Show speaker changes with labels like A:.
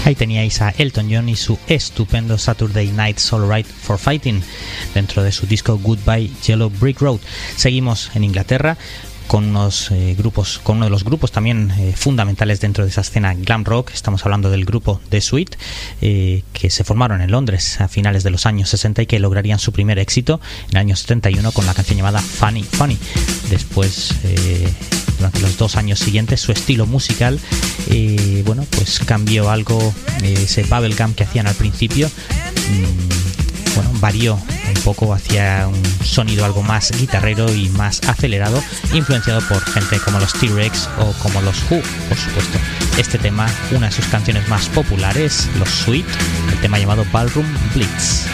A: Ahí teníais a Elton John y su estupendo Saturday Night's Alright for Fighting dentro de su disco Goodbye Yellow Brick Road. Seguimos en Inglaterra con uno de los grupos también fundamentales dentro de esa escena glam rock. Estamos hablando del grupo The Sweet, que se formaron en Londres a finales de los años 60 y que lograrían su primer éxito en el año 71 con la canción llamada Funny Funny. Después, durante los 2 años siguientes, su estilo musical pues cambió algo. Ese bubblegum que hacían al principio varió un poco hacia un sonido algo más guitarrero y más acelerado, influenciado por gente como los T-Rex o como los Who, por supuesto. Este tema, una de sus canciones más populares, los Sweet, el tema llamado Ballroom Blitz.